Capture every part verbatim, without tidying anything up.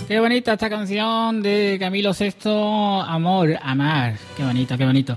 Qué bonita esta canción de Camilo Sesto, Amor, Amar. Qué bonito, qué bonito.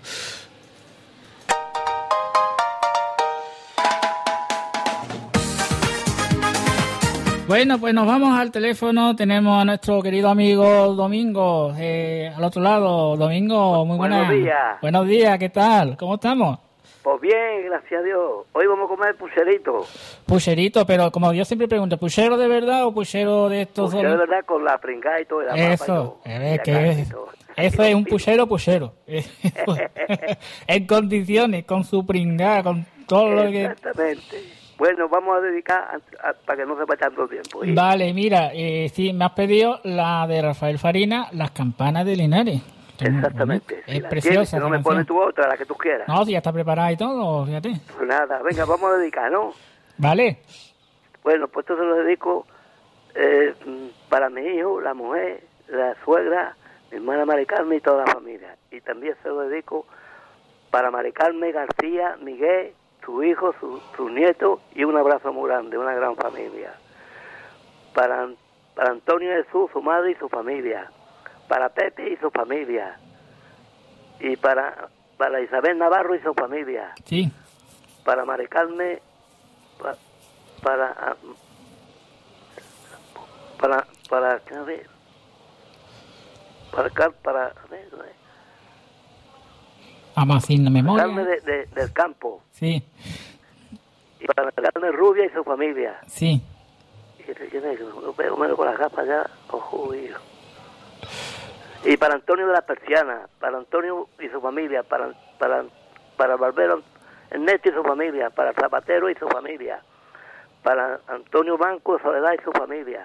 Bueno, pues nos vamos al teléfono. Tenemos a nuestro querido amigo Domingo eh, al otro lado. Domingo, muy buenas. Buenos días. Buenos días, ¿qué tal? ¿Cómo estamos? Pues bien, gracias a Dios. Hoy vamos a comer pucherito. Pucherito, pero como yo siempre pregunto, ¿puchero de verdad o puchero de estos? Puchero de verdad con la pringada y todo. Y la eso, papa y todo, es y que es, eso es un puchero, puchero. En condiciones, con su pringada, con todo lo que... Exactamente. Bueno, vamos a dedicar a, a, para que no se vaya tanto tiempo. ¿Sí? Vale, mira, eh, sí, me has pedido la de Rafael Farina, Las campanas de Linares. Exactamente. Es si preciosa. Si no me canción. pones tu otra, la que tú quieras. No, si ya está preparada y todo, fíjate. Pues nada, venga, vamos a dedicar, ¿no? Vale. Bueno, pues esto se lo dedico eh, para mi hijo, la mujer, la suegra, mi hermana Mari Carmen y toda la familia. Y también se lo dedico para Mari Carmen García, Miguel, su hijo, su, su nieto y un abrazo muy grande, una gran familia. Para, para Antonio Jesús, su madre y su familia. Para Pepe y su familia. Y para, para Isabel Navarro y su familia. Sí. Para Mari Carmen, para, para, para, para, a ver, para, para, para a ver, a ver. Vamos haciendo memoria. Carmen de, de, del campo. Sí. Y para Carmen Rubia y su familia. Sí. Y yo me pego menos con las gafas ya, ojo, hijo. Y para Antonio de las Persianas, para Antonio y su familia, para para para Barbero Ernesto y su familia, para Zapatero y su familia, para Antonio Banco, Soledad y su familia.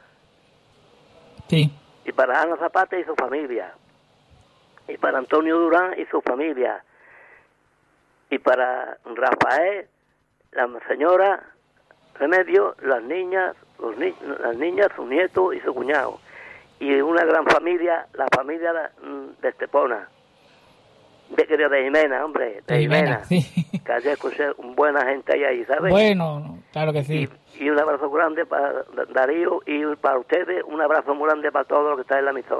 Sí. Y para Ana Zapata y su familia. Y para Antonio Durán y su familia. Y para Rafael, la señora Remedio, las niñas, los ni las niñas, su nieto y su cuñado. Y una gran familia, la familia de Estepona, de, de Jimena, hombre, de, de Jimena, Jimena sí. Que ayer escuché buena gente ahí, ¿sabes? Bueno, claro que sí. Y, y un abrazo grande para Darío y para ustedes, un abrazo muy grande para todos los que están en la emisora.